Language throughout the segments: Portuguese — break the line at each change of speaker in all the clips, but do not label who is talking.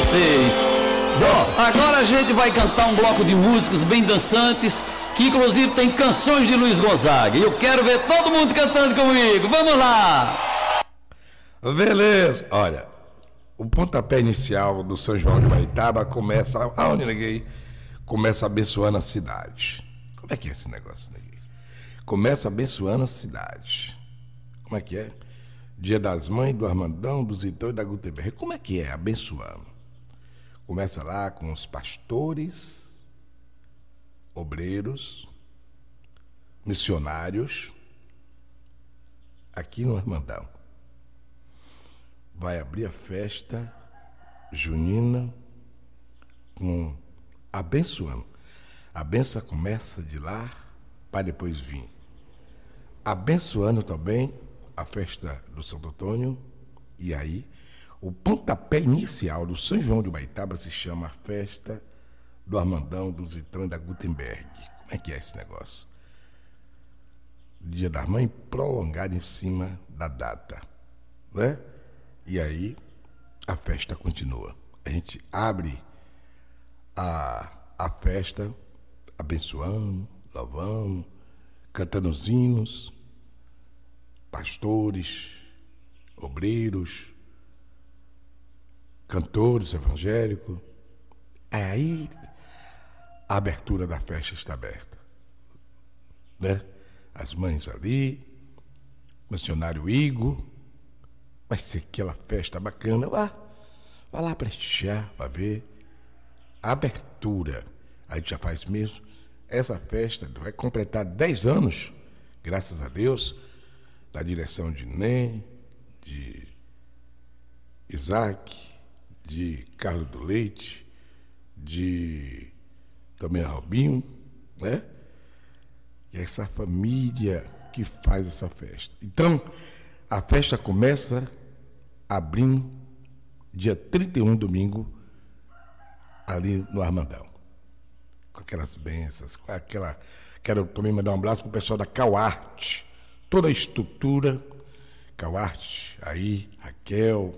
vocês. Bom, agora a gente vai cantar um bloco de músicas bem dançantes, que inclusive tem canções de Luiz Gonzaga. E eu quero ver todo mundo cantando comigo. Vamos lá!
Beleza. Olha, o pontapé inicial do São João de Baitaba começa... Aonde, neguei? Começa abençoando a cidade. Como é que é esse negócio, neguei? Começa abençoando a cidade. Como é que é? Dia das Mães, do Armandão, do Zitão e da Gutenberg. Como é que é? Abençoando. Começa lá com os pastores, obreiros, missionários, aqui no Armandão. Vai abrir a festa junina com abençoando. A benção começa de lá para depois vir. Abençoando também a festa do Santo Antônio, e aí o pontapé inicial do São João de Baitaba se chama a festa do Armandão, do Zitão e da Gutenberg. Como é que é esse negócio? Dia das Mães prolongado em cima da data, né? E aí a festa continua. A gente abre a festa abençoando, louvando, cantando os hinos, pastores, obreiros, cantores evangélicos. Aí a abertura da festa está aberta, né? As mães ali, missionário Igor. Vai ser aquela festa bacana. Vai lá prestigiar, vai ver. A abertura, a gente já faz mesmo. Essa festa vai completar 10 anos, graças a Deus, da direção de Ném, de Isaac, de Carlos do Leite, de também a Robinho, né? E essa família que faz essa festa. Então, a festa começa abrindo dia 31, domingo, ali no Armandão. Com aquelas bênçãos, com aquela... Quero também mandar um abraço para o pessoal da Cauarte. Toda a estrutura, Cauarte, aí, Raquel,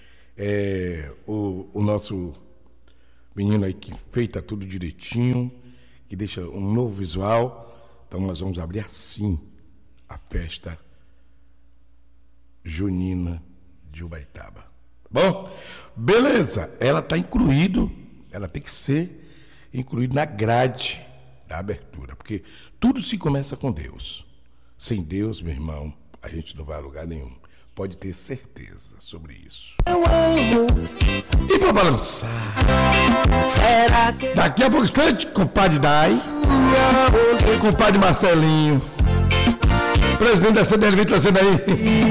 o nosso menino aí que feita tudo direitinho, que deixa um novo visual. Então nós vamos abrir assim a festa junina de Ubaitaba. Bom, beleza, ela está incluído, ela tem que ser incluída na grade da abertura, porque tudo se começa com Deus. Sem Deus, meu irmão, a gente não vai a lugar nenhum. Pode ter certeza sobre isso.
Eu amo.
E para balançar,
Será que
daqui a pouco instante, compadre Dai, compadre Marcelinho, presidente da CDL, vem trazendo aí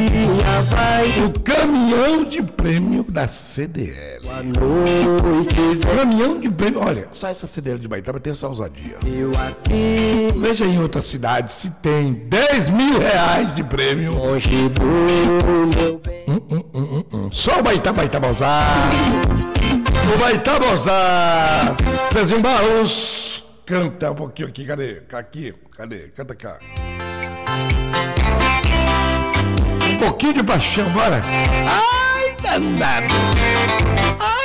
o caminhão de prêmio da CDL.
boa noite,
Caminhão de prêmio, olha, só essa CDL de Baitaba tem essa ousadia.
eu aqui,
Veja em outra cidade se tem 10 mil reais de prêmio.
longe do meu bem.
Só o Baitaba usar. O Baitaba usar. Pezinho Barros. Canta um pouquinho aqui, cadê? Cadê? Canta cá. Um pouquinho de paixão, bora. Ai, danado. Ai.